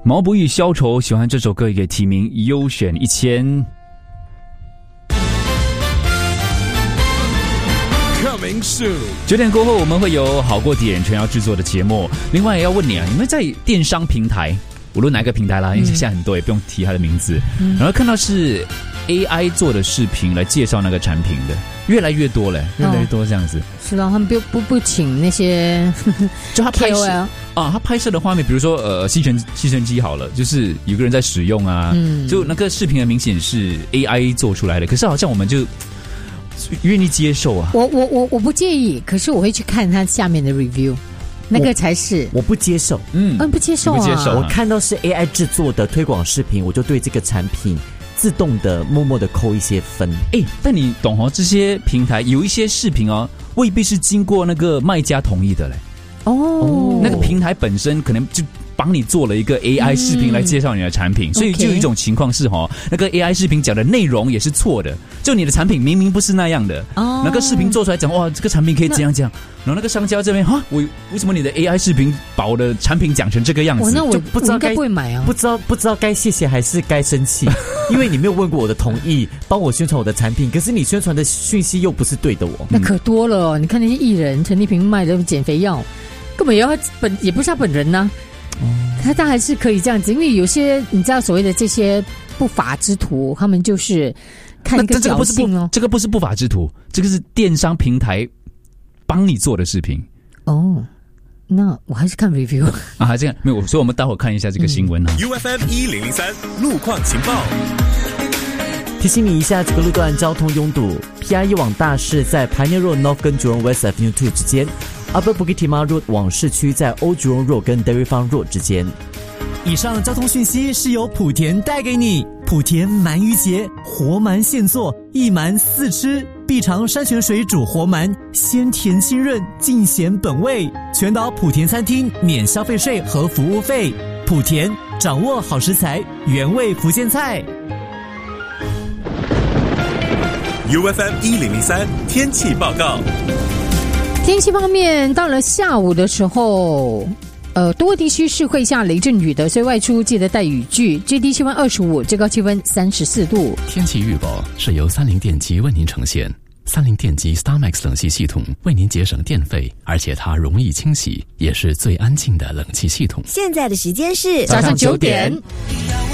毛不易消愁，喜欢这首歌也提名优选1000。 Coming soon， 9点过后我们会有好过点全要制作的节目。另外也要问你啊，你们在电商平台，无论哪个平台啦，因为现在很多也不用提它的名字，然后看到是 AI 做的视频来介绍那个产品的，越来越多了，越来越多这样子。 是的，他们不请那些就他拍摄 KOL 他拍摄的画面，比如说吸尘机好了，就是有个人在使用啊，就那个视频很明显是 AI 做出来的，可是好像我们就愿意接受啊。 我不介意，可是我会去看他下面的 review， 那个才是我不接受。 不接受啊！ 不接受我看到是 AI 制作的推广视频，我就对这个产品自动的默默的扣一些分。 但你懂哦，这些平台有一些视频哦，未必是经过那个卖家同意的嘞。那个平台本身可能就帮你做了一个 AI 视频来介绍你的产品，所以就有一种情况是那个 AI 视频讲的内容也是错的，就你的产品明明不是那样的，那个视频做出来讲哇，这个产品可以这样，然后那个商家这边为什么你的 AI 视频把我的产品讲成这个样子？ 那我就不知道应该不会买啊， 不知道该谢谢还是该生气，因为你没有问过我的同意，帮我宣传我的产品，可是你宣传的讯息又不是对的那可多了哦。你看那些艺人，陈丽萍卖的减肥药，根本也不是他本人呐。他当然是可以这样子，因为有些你知道所谓的这些不法之徒，他们就是看一个侥幸哦。 这个不是不法之徒，这个是电商平台帮你做的视频。 那我还是看 review 啊，这样没有，所以我们待会看一下这个新闻 UFM 1003路况情报。 提醒你一下，这个路段交通拥堵 ，PIE 往大市在 Pioneer Road North 跟 Jurong West Avenue 2之间。Upper Bukit Timah Road 往市区在 Old Jurong Road 跟 Dairy Farm Road 之间。 以上交通讯息是由莆田带给你。莆田鳗鱼节，活鳗现做，一鳗4吃，必尝山泉水煮活鳗，鲜甜清润，尽显本味。全岛莆田餐厅免消费税和服务费。莆田掌握好食材，原味福建菜。 UFM 1003天气报告。 天气方面，到了下午的时候，多个地区是会下雷阵雨的，所以外出记得带雨具。最低气温25，最高气温34度。 天气预报是由三菱电机为您呈现。三菱电机 StarMax 冷气系统为您节省电费，而且它容易清洗，也是最安静的冷气系统。 现在的时间是早上9点。